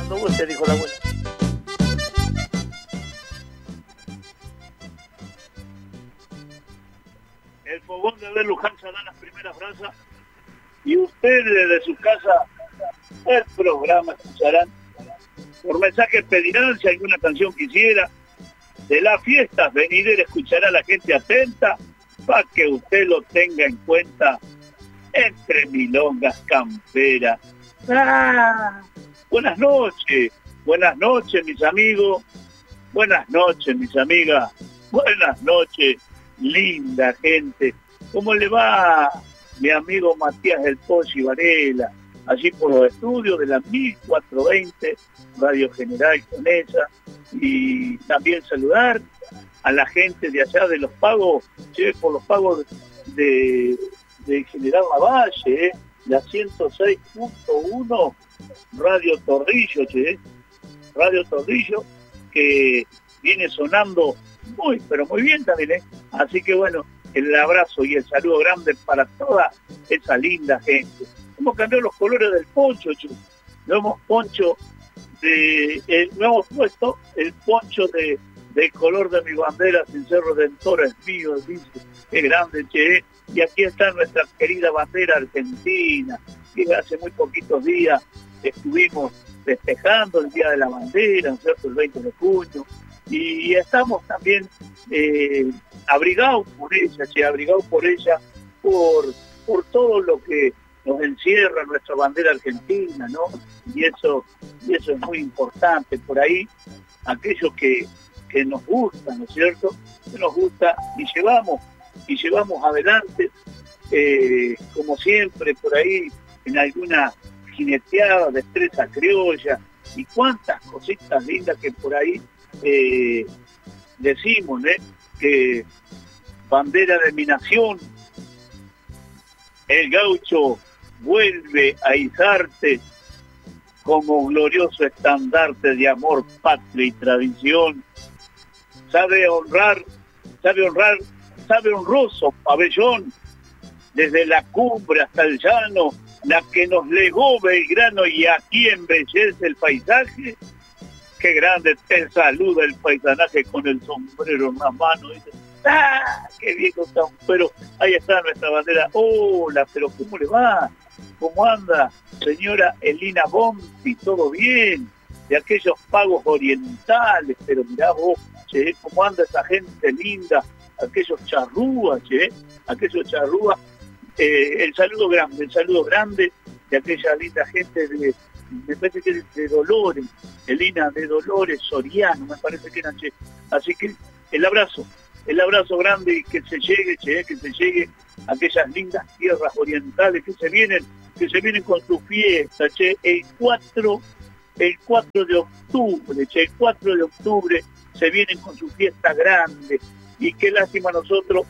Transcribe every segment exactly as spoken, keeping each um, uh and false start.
dando vueltas, dijo la abuela. El fogón de ver Lujanza da las primeras brasas y ustedes desde su casa el programa escucharán. Por mensaje pedirán si alguna canción quisiera. De las fiestas venideras escuchará a la gente atenta para que usted lo tenga en cuenta entre milongas camperas. ¡Ah! Buenas noches, buenas noches mis amigos, buenas noches mis amigas, buenas noches, linda gente. ¿Cómo le va mi amigo Matías del Pochi Varela? Allí por los estudios de la mil cuatrocientos veinte, Radio General Conesa, y también saludar a la gente de allá de los pagos, che, por los pagos de, de General Lavalle, eh, la ciento seis punto uno, Radio Torrillo, che, Radio Torrillo, que viene sonando muy, pero muy bien también, eh. Así que bueno, el abrazo y el saludo grande para toda esa linda gente. Hemos cambiado los colores del poncho, che. Lo hemos poncho de, eh, lo hemos puesto el poncho de del color de mi bandera, sin ser redentora, es mío, dice, qué grande, che. Y aquí está nuestra querida bandera argentina, que hace muy poquitos días estuvimos festejando el Día de la Bandera, ¿no es cierto?, el veinte de junio, y estamos también eh, abrigados por ella, che, abrigados por ella, por, por todo lo que nos encierra nuestra bandera argentina, ¿no? Y eso, y eso es muy importante. Por ahí, aquello que, que nos gusta, ¿no es cierto?, que nos gusta y llevamos, y llevamos adelante, eh, como siempre, por ahí, en alguna jineteada, destreza criolla, y cuántas cositas lindas que por ahí eh, decimos, ¿eh? Que bandera de mi nación, el gaucho vuelve a izarte como glorioso estandarte de amor, patria y tradición. Sabe honrar, sabe honrar, sabe honroso pabellón, desde la cumbre hasta el llano, la que nos legó Belgrano y aquí embellece el paisaje. Qué grande te saluda el paisanaje con el sombrero en la mano. Dice, ¡ah, qué viejo está! Pero ahí está nuestra bandera. Hola, pero ¿cómo le va? ¿Cómo anda, señora Elina Bonti? ¿Todo bien? De aquellos pagos orientales, pero mirá vos, che, ¿cómo anda esa gente linda? Aquellos charrúas, che, aquellos charrúas. Eh, el saludo grande, el saludo grande de aquella linda gente de, me parece que de Dolores, Elina de Dolores, Soriano, me parece que eran, che. Así que el abrazo, el abrazo grande y que se llegue, che, que se llegue a aquellas lindas tierras orientales que se vienen, que se vienen con su fiesta, che, el cuatro, el cuatro de octubre, che, el cuatro de octubre se vienen con su fiesta grande, y qué lástima nosotros.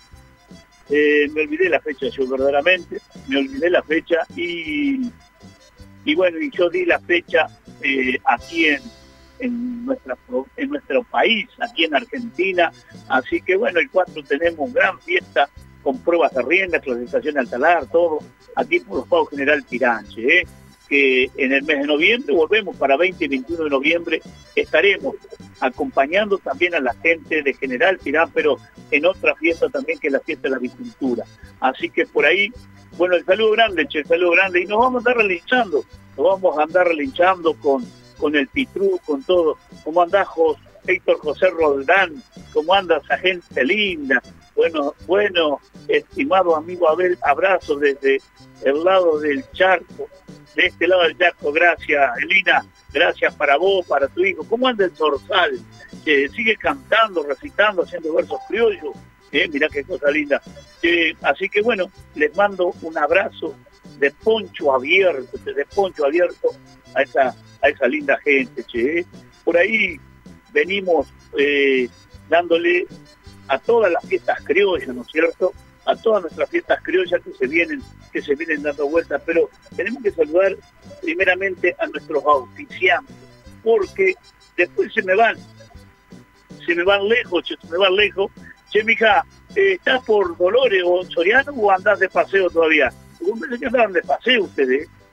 Eh, me olvidé la fecha yo verdaderamente, me olvidé la fecha y, y bueno, y yo di la fecha eh, aquí en, en, nuestra, en nuestro país, aquí en Argentina, así que bueno, el cuatro tenemos gran fiesta con pruebas de rienda, clasificación al talar, todo, aquí por los pagos General Piranche, ¿eh? Que en el mes de noviembre volvemos para veinte y veintiuno de noviembre, estaremos acompañando también a la gente de General Pirán, pero en otra fiesta también, que es la fiesta de la avicultura. Así que por ahí, bueno, el saludo grande, che, el saludo grande, y nos vamos a andar relinchando, nos vamos a andar relinchando con, con el Pitrú, con todo. ¿Cómo andás, José, Héctor José Roldán? ¿Cómo anda esa gente linda? Bueno, bueno, estimado amigo Abel, abrazo desde el lado del charco, de este lado del charco. Gracias, Elina, gracias para vos, para tu hijo. ¿Cómo anda el Zorzal? Eh, sigue cantando, recitando, haciendo versos criollos. Eh, mirá qué cosa linda. Eh, así que bueno, les mando un abrazo de poncho abierto, de poncho abierto a esa, a esa linda gente, che. Por ahí venimos eh, dándole a todas las fiestas criollas, ¿no es cierto?, a todas nuestras fiestas criollas que se vienen, que se vienen dando vueltas, pero tenemos que saludar primeramente a nuestros auspiciantes, porque después se me van, se me van lejos, se me van lejos. Che, mija, eh, ¿estás por Dolores o Soriano o andás de paseo todavía? Me parece que andaban de paseo ustedes,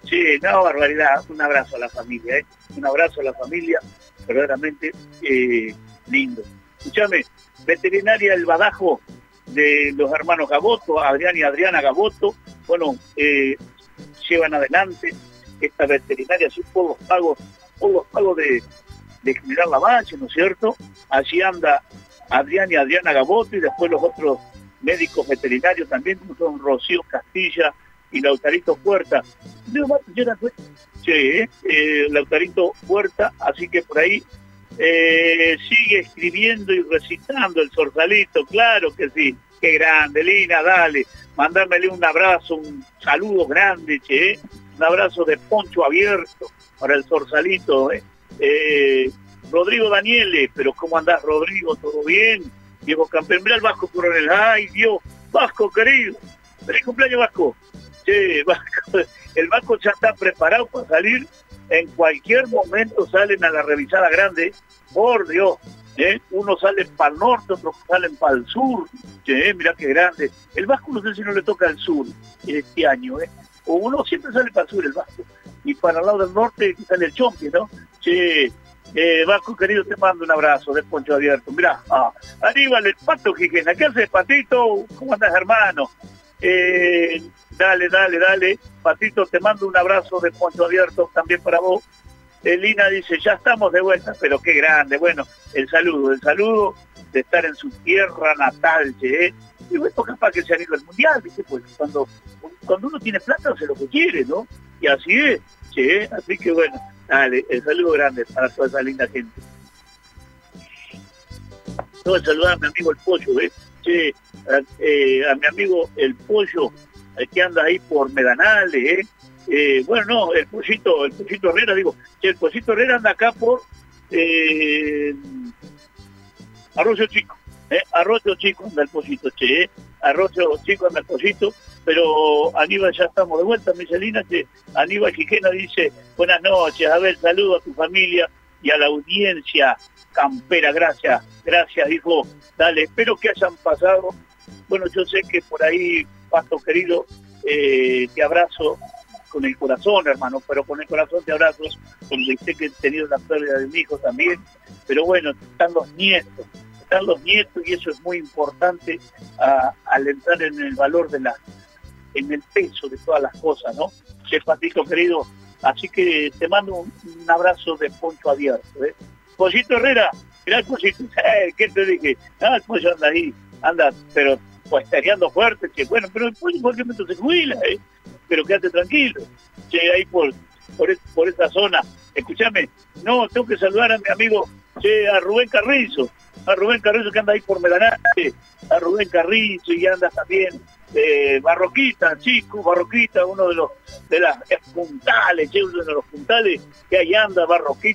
Sí, no, barbaridad. Un abrazo a la familia, ¿eh? Un abrazo a la familia, verdaderamente eh, lindo. Escúchame, veterinaria El Badajo de los hermanos Gaboto, Adrián y Adriana Gaboto, bueno, eh, llevan adelante esta veterinaria, así por los pagos, por los pagos de, de General Lavalle, ¿no es cierto? Allí anda Adrián y Adriana Gaboto y después los otros médicos veterinarios también, como son Rocío Castilla y Lautarito Puerta. Sí, eh, Lautarito Puerta, así que por ahí eh, sigue escribiendo y recitando el Sorsalito, claro que sí, qué grande, Lina, dale, mandármele un abrazo, un saludo grande, che, ¿eh? Un abrazo de poncho abierto para el Sorsalito, ¿eh? Eh, Rodrigo Daniele, pero ¿cómo andás, Rodrigo? ¿Todo bien? Viejo campeón, mirá el Vasco Coronel, ay Dios, Vasco querido, feliz cumpleaños Vasco. Che, Vasco, el Vasco ya está preparado para salir, en cualquier momento salen a la revisada grande, por Dios, ¿eh? Uno sale para el norte, otros salen para el sur, che, mirá qué grande. El Vasco no sé si no le toca al sur este año, ¿eh? O uno siempre sale para el sur el Vasco, y para el lado del norte sale el Chompi, ¿no? Che, eh, Vasco querido, te mando un abrazo de poncho abierto. Mirá, ah, Aníbal, el Pato Gijena, ¿qué haces, Patito? ¿Cómo andas, hermano? Eh, dale, dale, dale, Patito, te mando un abrazo de poncho abierto también para vos. Elina dice, ya estamos de vuelta, pero qué grande. Bueno, el saludo, el saludo de estar en su tierra natal, che, ¿eh? Y bueno, capaz que se han ido al mundial, ¿viste? Pues cuando, cuando uno tiene plata hace lo que quiere, ¿no? Y así es, che, ¿eh? Así que bueno, dale, el saludo grande para toda esa linda gente. Tengo que saludar a mi amigo el Pollo, ¿eh? Che, a, eh, a mi amigo el Pollo, eh, que anda ahí por Medanales, ¿eh? Eh, bueno, no, el Pollito, el Pollito Herrera, digo, che, el Pollito Herrera anda acá por eh, Arroyo Chico, ¿eh? Arroyo Chico anda el Pollito, che, ¿eh? Arroyo Chico anda el Pollito, pero Aníbal, ya estamos de vuelta, Michelina, que Aníbal Quijena dice, buenas noches, a ver, saludo a tu familia y a la audiencia campera, gracias, gracias, dijo, dale, espero que hayan pasado, bueno, yo sé que por ahí, Pato querido, eh, te abrazo con el corazón, hermano, pero con el corazón te abrazo, porque sé que he tenido la pérdida de mi hijo también, pero bueno, están los nietos, están los nietos y eso es muy importante a, al entrar en el valor de la, en el peso de todas las cosas, ¿no? Che, Patito querido, así que te mando un, un abrazo de poncho abierto, ¿eh? Pollito Herrera, mirá el Pollito, eh, ¿qué te dije? Ah, el Pollo anda ahí, anda, pero pues estareando fuerte, que bueno, pero el Pollo en cualquier momento se jubila, ¿eh? Pero quédate tranquilo, che, ahí por, por, es, por esa zona. Escúchame, no, tengo que saludar a mi amigo, che, a Rubén Carrizo, a Rubén Carrizo que anda ahí por Medanales, a Rubén Carrizo y anda también eh, Barroquita, chico, Barroquita, uno de los de las puntales, che, uno de los puntales que ahí anda Barroquita.